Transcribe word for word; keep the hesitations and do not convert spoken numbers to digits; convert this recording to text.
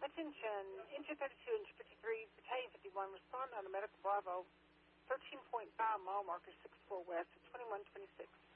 Attention, engine thirty-two, engine fifty-three, battalion fifty-one, respond on a medical Bravo, thirteen point five mile marker, six four west, twenty-one twenty-six.